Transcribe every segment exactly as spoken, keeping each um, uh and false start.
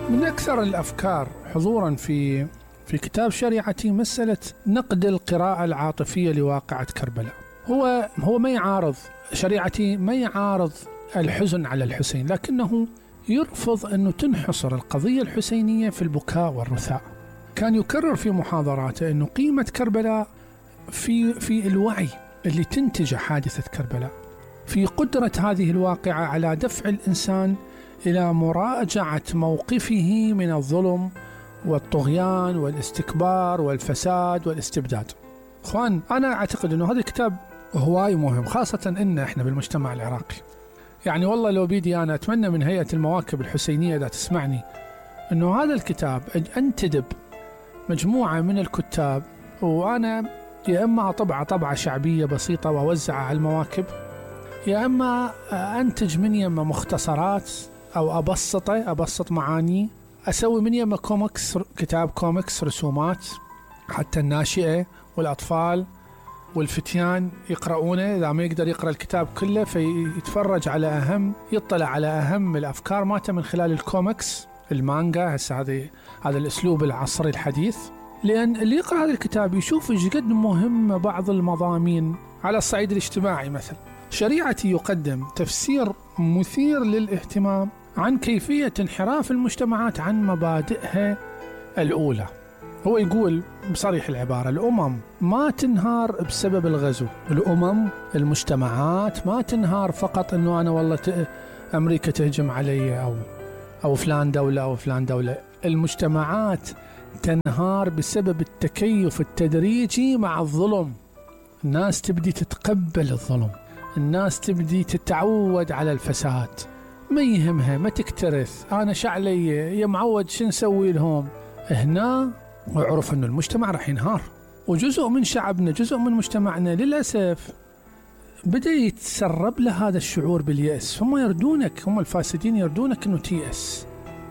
من أكثر الأفكار حضوراً في في كتاب شريعتي مسألة نقد القراءة العاطفية لواقعة كربلاء. هو هو ما يعارض شريعتي، ما يعارض الحزن على الحسين، لكنه يرفض أنه تنحصر القضية الحسينية في البكاء والرثاء. كان يكرر في محاضراته أنه قيمة كربلاء في في الوعي اللي تنتج حادثة كربلاء، في قدرة هذه الواقعة على دفع الإنسان إلى مراجعة موقفه من الظلم والطغيان والاستكبار والفساد والاستبداد. اخوان، انا اعتقد انه هذا الكتاب هواي مهم، خاصة ان احنا بالمجتمع العراقي. يعني والله لو بيدي انا اتمنى من هيئة المواكب الحسينية اذا تسمعني انه هذا الكتاب انتدب مجموعة من الكتاب، وانا يا اما اطبعه طبعة شعبية بسيطة واوزعها على المواكب، يا اما انتج من يما مختصرات او ابسطه ابسط معاني، اسوي من يما كوميكس، كتاب كوميكس رسومات حتى الناشئة والأطفال والفتيان يقرؤونه، إذا ما يقدر يقرأ الكتاب كله فيتفرج على أهم، يطلع على أهم الأفكار ماته من خلال الكوميكس المانجا. هسه هذا هذا الأسلوب العصري الحديث، لأن اللي يقرأ هذا الكتاب يشوف ايش قد مهم بعض المضامين على الصعيد الاجتماعي. مثلا شريعتي يقدم تفسير مثير للاهتمام عن كيفية انحراف المجتمعات عن مبادئها الأولى. هو يقول بصريح العبارة الأمم ما تنهار بسبب الغزو، الأمم المجتمعات ما تنهار فقط أنه أنا والله ت... أمريكا تهجم علي أو أو فلان دولة أو فلان دولة. المجتمعات تنهار بسبب التكيف التدريجي مع الظلم. الناس تبدي تتقبل الظلم، الناس تبدي تتعود على الفساد، ما يهمها ما تكترث، أنا شعلي يا معود شو نسوي لهم. هنا وعرف أن المجتمع راح ينهار، وجزء من شعبنا جزء من مجتمعنا للأسف بدأ يتسرب له هذا الشعور باليأس. هم يردونك، هم الفاسدين يردونك أنه تيأس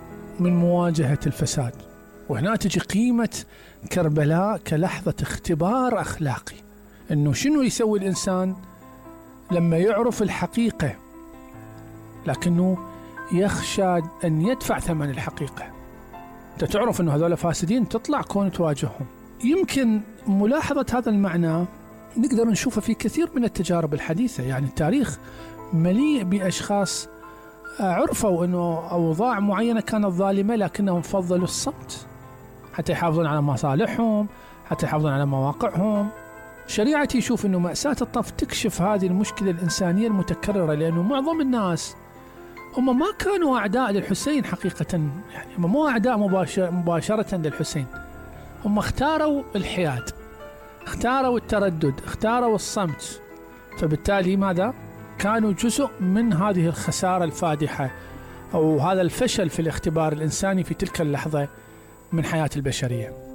من مواجهة الفساد. وهنا تجي قيمة كربلاء كلحظة اختبار أخلاقي، أنه شنو يسوي الإنسان لما يعرف الحقيقة لكنه يخشى أن يدفع ثمن الحقيقة. أنت تعرف أنه هذول فاسدين، تطلع كون تواجههم. يمكن ملاحظة هذا المعنى نقدر نشوفه في كثير من التجارب الحديثة. يعني التاريخ مليء بأشخاص عرفوا أنه أوضاع معينة كانت ظالمة لكنهم فضلوا الصمت حتى يحافظون على مصالحهم، حتى يحافظون على مواقعهم. شريعتي يشوف أنه مأساة الطف تكشف هذه المشكلة الإنسانية المتكررة، لأنه معظم الناس هم ما كانوا أعداء للحسين حقيقة، يعني هم مو أعداء مباشر مباشرة للحسين، هم اختاروا الحياد، اختاروا التردد، اختاروا الصمت. فبالتالي ماذا؟ كانوا جزء من هذه الخسارة الفادحة أو هذا الفشل في الاختبار الإنساني في تلك اللحظة من حياة البشرية.